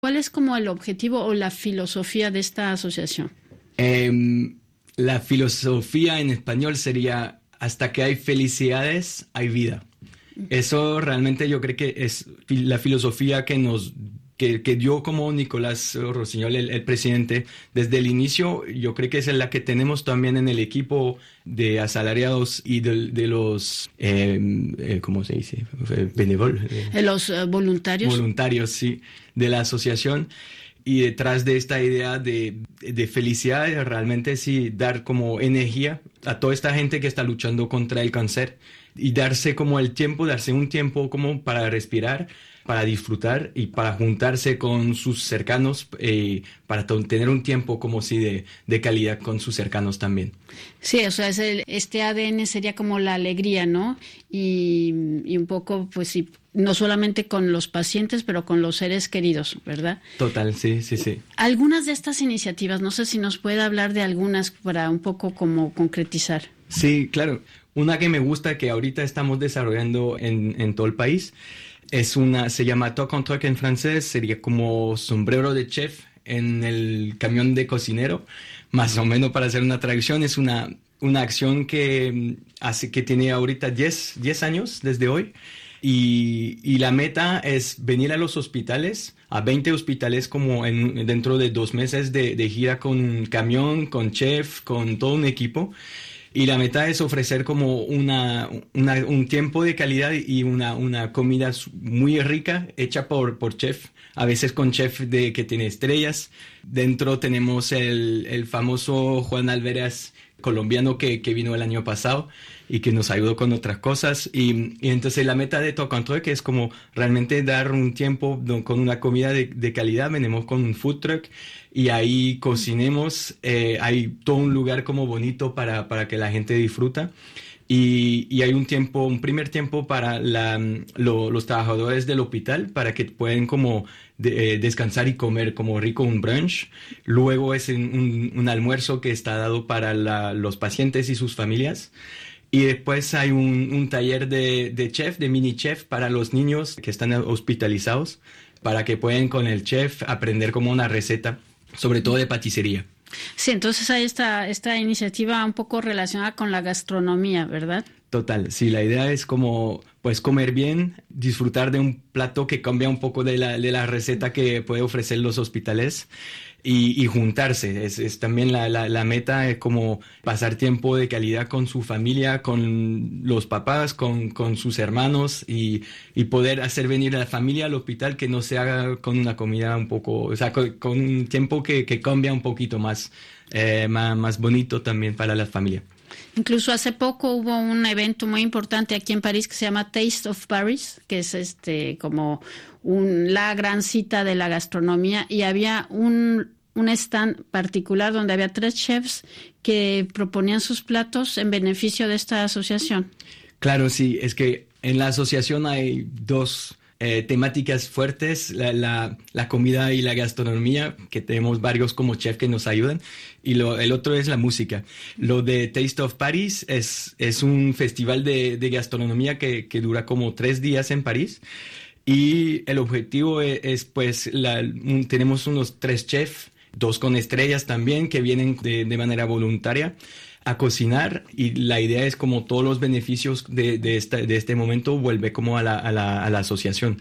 ¿Cuál es como el objetivo o la filosofía de esta asociación? La filosofía en español sería: hasta que hay felicidades, hay vida. Eso realmente yo creo que es la filosofía que dio como Nicolás Rossinyol, el presidente, desde el inicio. Yo creo que esa es la que tenemos también en el equipo de asalariados y de los, ¿cómo se dice? Los voluntarios. Voluntarios, sí, de la asociación. Y detrás de esta idea de felicidad, realmente sí, dar como energía a toda esta gente que está luchando contra el cáncer y darse como el tiempo, darse un tiempo como para respirar, para disfrutar y para juntarse con sus cercanos, para tener un tiempo como si de calidad con sus cercanos también. Sí, o sea, este ADN sería como la alegría, ¿no? Y un poco, pues sí, no solamente con los pacientes, pero con los seres queridos, ¿verdad? Total, sí. Algunas de estas iniciativas, no sé si nos puede hablar de algunas para un poco como concretizar. Sí, claro. Una que me gusta, que ahorita estamos desarrollando en todo el país, se llama Toc en Troc en francés, sería como sombrero de chef en el camión de cocinero, más o menos para hacer una traducción. Es una acción que tiene ahorita 10 años desde hoy. Y la meta es venir a los hospitales, a 20 hospitales como dentro de 2 meses de gira con un camión, con chef, con todo un equipo. Y la meta es ofrecer como un tiempo de calidad y una comida muy rica hecha por chef, a veces con chef que tiene estrellas. Dentro tenemos el famoso Juan Alvarez, colombiano que vino el año pasado y que nos ayudó con otras cosas. Y entonces la meta de Toc en Troc es como realmente dar un tiempo con una comida de calidad. Venimos con un food truck y ahí cocinemos. Hay todo un lugar como bonito para que la gente disfruta. Y hay un primer tiempo para los trabajadores del hospital para que puedan como descansar y comer como rico, un brunch. Luego es un almuerzo que está dado para los pacientes y sus familias. Y después hay un taller de chef, de mini chef para los niños que están hospitalizados, para que puedan con el chef aprender como una receta, sobre todo de paticería. Sí, entonces hay esta iniciativa un poco relacionada con la gastronomía, ¿verdad? Total, sí, la idea es como pues comer bien, disfrutar de un plato que cambia un poco de la receta que puede ofrecer los hospitales y juntarse. Es también la meta, es como pasar tiempo de calidad con su familia, con los papás, con sus hermanos y poder hacer venir a la familia al hospital, que no se haga con una comida un poco, o sea, con un tiempo que cambia un poquito más bonito también para la familia. Incluso hace poco hubo un evento muy importante aquí en París que se llama Taste of Paris, que es como la gran cita de la gastronomía, y había un stand particular donde había 3 chefs que proponían sus platos en beneficio de esta asociación. Claro, sí, es que en la asociación hay 2 temáticas fuertes, la comida y la gastronomía, que tenemos varios como chef que nos ayudan, y el otro es la música. Lo de Taste of Paris es un festival de gastronomía que dura como 3 días en París, y el objetivo es pues, tenemos unos 3 chefs, 2 con estrellas también, que vienen de manera voluntaria a cocinar, y la idea es como todos los beneficios de este momento vuelve como a la asociación.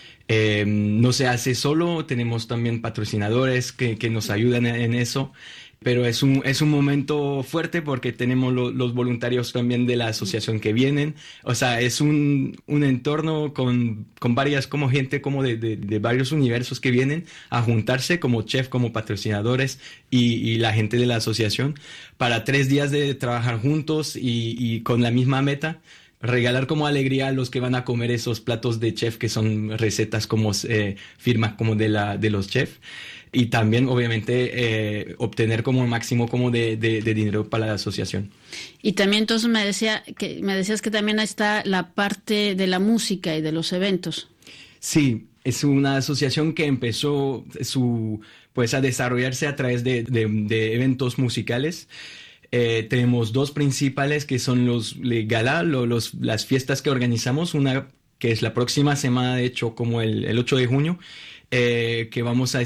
No se hace solo, tenemos también patrocinadores que nos ayudan en eso, pero es un momento fuerte porque tenemos los voluntarios también de la asociación que vienen. O sea, es un entorno con varias como gente como de varios universos que vienen a juntarse como chef, como patrocinadores y la gente de la asociación para 3 días de trabajar juntos y con la misma meta: regalar como alegría a los que van a comer esos platos de chef que son recetas como firmas como de los chefs. Y también, obviamente, obtener como el máximo como de dinero para la asociación. Y también entonces me decías que también está la parte de la música y de los eventos. Sí, es una asociación que empezó pues a desarrollarse a través de eventos musicales. Tenemos 2 principales que son los gala, las fiestas que organizamos, una que es la próxima semana, de hecho, como el 8 de junio, que vamos a